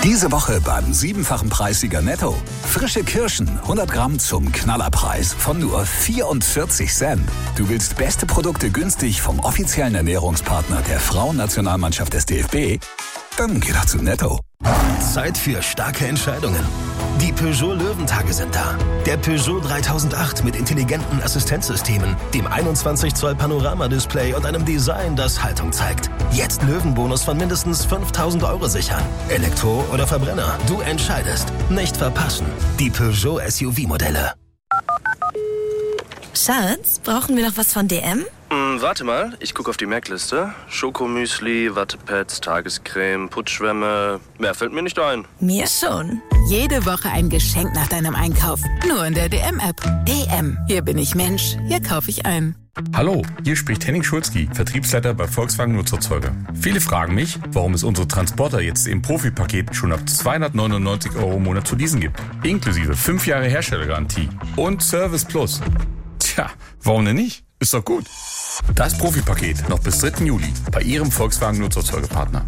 Diese Woche beim 7-fachen Preissieger Netto. Frische Kirschen, 100 Gramm zum Knallerpreis von nur 44 Cent. Du willst beste Produkte günstig vom offiziellen Ernährungspartner der Frauennationalmannschaft des DFB? Dann geh doch zu Netto. Zeit für starke Entscheidungen. Die Peugeot Löwentage sind da. Der Peugeot 3008 mit intelligenten Assistenzsystemen, dem 21 Zoll Panoramadisplay und einem Design, das Haltung zeigt. Jetzt Löwenbonus von mindestens 5.000 € sichern. Elektro oder Verbrenner, du entscheidest. Nicht verpassen. Die Peugeot SUV-Modelle. Schatz, brauchen wir noch was von DM? Warte mal, ich gucke auf die Merkliste. Schokomüsli, Wattepads, Tagescreme, Putzschwämme. Mehr fällt mir nicht ein. Mir schon. Jede Woche ein Geschenk nach deinem Einkauf. Nur in der DM-App. DM. Hier bin ich Mensch. Hier kaufe ich ein. Hallo, hier spricht Henning Schulzki, Vertriebsleiter bei Volkswagen Nutzerzeuger. Viele fragen mich, warum es unsere Transporter jetzt im Profi-Paket schon ab 299 € im Monat zu leasen gibt. Inklusive 5 Jahre Herstellergarantie und Service Plus. Tja, warum denn nicht? Ist doch gut. Das Profi-Paket noch bis 3. Juli bei Ihrem Volkswagen Nutzerzeugerpartner.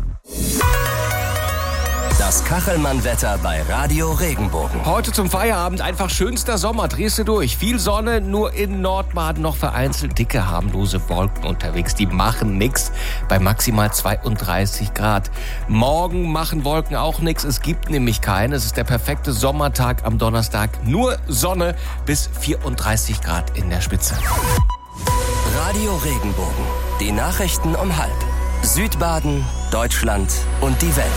Das Kachelmann-Wetter bei Radio Regenbogen. Heute zum Feierabend einfach schönster Sommer, drehst du durch. Viel Sonne, nur in Nordbaden noch vereinzelt dicke, harmlose Wolken unterwegs. Die machen nix bei maximal 32 Grad. Morgen machen Wolken auch nix, es gibt nämlich keine. Es ist der perfekte Sommertag am Donnerstag. Nur Sonne bis 34 Grad in der Spitze. Radio Regenbogen. Die Nachrichten um 12:30. Südbaden, Deutschland und die Welt.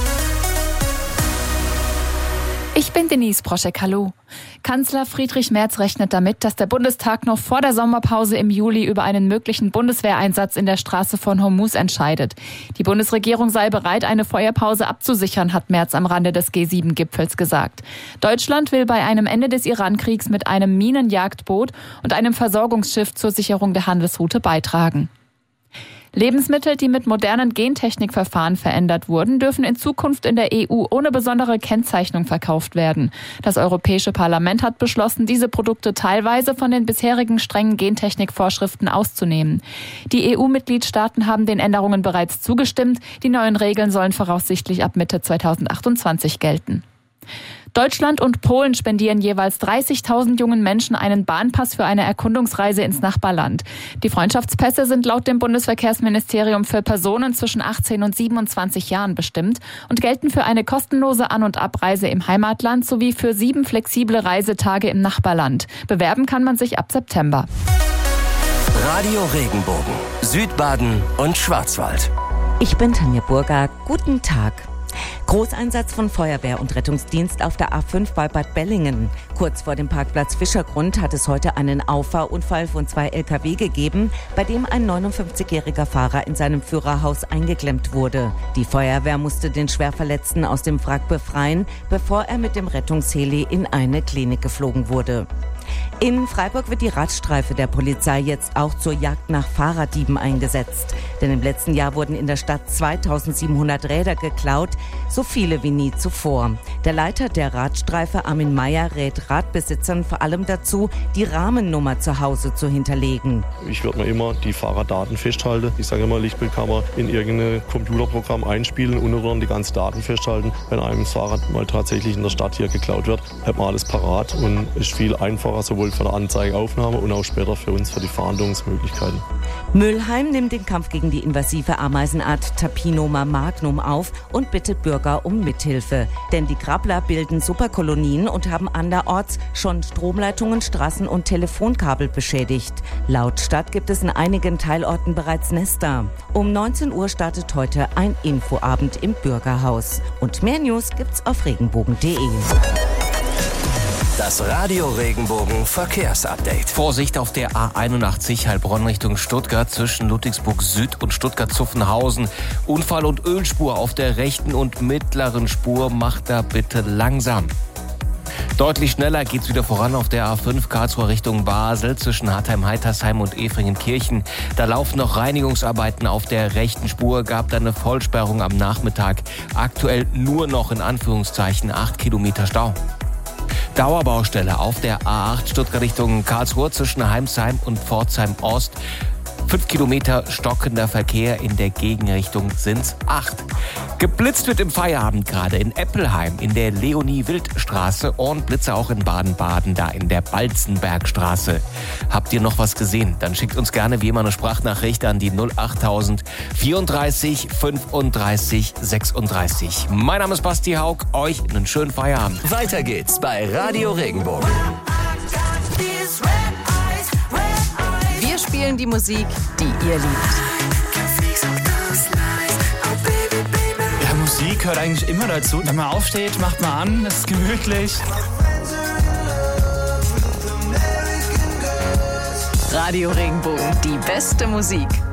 Ich bin Denise Broschek, hallo. Kanzler Friedrich Merz rechnet damit, dass der Bundestag noch vor der Sommerpause im Juli über einen möglichen Bundeswehreinsatz in der Straße von Hormuz entscheidet. Die Bundesregierung sei bereit, eine Feuerpause abzusichern, hat Merz am Rande des G7-Gipfels gesagt. Deutschland will bei einem Ende des Iran-Kriegs mit einem Minenjagdboot und einem Versorgungsschiff zur Sicherung der Handelsroute beitragen. Lebensmittel, die mit modernen Gentechnikverfahren verändert wurden, dürfen in Zukunft in der EU ohne besondere Kennzeichnung verkauft werden. Das Europäische Parlament hat beschlossen, diese Produkte teilweise von den bisherigen strengen Gentechnikvorschriften auszunehmen. Die EU-Mitgliedstaaten haben den Änderungen bereits zugestimmt. Die neuen Regeln sollen voraussichtlich ab Mitte 2028 gelten. Deutschland und Polen spendieren jeweils 30.000 jungen Menschen einen Bahnpass für eine Erkundungsreise ins Nachbarland. Die Freundschaftspässe sind laut dem Bundesverkehrsministerium für Personen zwischen 18 und 27 Jahren bestimmt und gelten für eine kostenlose An- und Abreise im Heimatland sowie für 7 flexible Reisetage im Nachbarland. Bewerben kann man sich ab September. Radio Regenbogen. Südbaden und Schwarzwald. Ich bin Tanja Burger. Guten Tag. Großeinsatz von Feuerwehr und Rettungsdienst auf der A5 bei Bad Bellingen. Kurz vor dem Parkplatz Fischergrund hat es heute einen Auffahrunfall von 2 LKW gegeben, bei dem ein 59-jähriger Fahrer in seinem Führerhaus eingeklemmt wurde. Die Feuerwehr musste den Schwerverletzten aus dem Wrack befreien, bevor er mit dem Rettungsheli in eine Klinik geflogen wurde. In Freiburg wird die Radstreife der Polizei jetzt auch zur Jagd nach Fahrraddieben eingesetzt. Denn im letzten Jahr wurden in der Stadt 2700 Räder geklaut, so viele wie nie zuvor. Der Leiter der Radstreife, Armin Meyer, rät Radbesitzern vor allem dazu, die Rahmennummer zu Hause zu hinterlegen. Ich würde mir immer die Fahrraddaten festhalten. Ich sage immer, Lichtbild kann man in irgendein Computerprogramm einspielen und dann die ganzen Daten festhalten. Wenn einem das Fahrrad mal tatsächlich in der Stadt hier geklaut wird, hat man alles parat und ist viel einfacher, sowohl für die Anzeigeaufnahme und auch später für uns für die Fahndungsmöglichkeiten. Mülheim nimmt den Kampf gegen die invasive Ameisenart Tapinoma magnum auf und bittet Bürger um Mithilfe. Denn die Krabbler bilden Superkolonien und haben anderorts schon Stromleitungen, Straßen und Telefonkabel beschädigt. Laut Stadt gibt es in einigen Teilorten bereits Nester. Um 19 Uhr startet heute ein Infoabend im Bürgerhaus. Und mehr News gibt's auf regenbogen.de. Das Radio Regenbogen Verkehrsupdate. Vorsicht auf der A81 Heilbronn Richtung Stuttgart zwischen Ludwigsburg Süd und Stuttgart-Zuffenhausen. Unfall und Ölspur auf der rechten und mittleren Spur. Macht da bitte langsam. Deutlich schneller geht's wieder voran auf der A5 Karlsruhe Richtung Basel zwischen Hartheim-Heitersheim und Efringen-Kirchen. Da laufen noch Reinigungsarbeiten auf der rechten Spur, gab da eine Vollsperrung am Nachmittag. Aktuell nur noch in Anführungszeichen 8 Kilometer Stau. Dauerbaustelle auf der A8 Stuttgart Richtung Karlsruhe zwischen Heimsheim und Pforzheim Ost. 5 Kilometer stockender Verkehr, in der Gegenrichtung sind's 8. Geblitzt wird im Feierabend gerade in Eppelheim, in der Leonie-Wild-Straße und Blitze auch in Baden-Baden, da in der Balzenbergstraße. Habt ihr noch was gesehen? Dann schickt uns gerne wie immer eine Sprachnachricht an die 08000 34 35 36. Mein Name ist Basti Haug, euch einen schönen Feierabend. Weiter geht's bei Radio Regenbogen. Wir spielen die Musik, die ihr liebt. Ja, Musik gehört eigentlich immer dazu. Wenn man aufsteht, macht man an, es ist gemütlich. Radio Regenbogen, die beste Musik.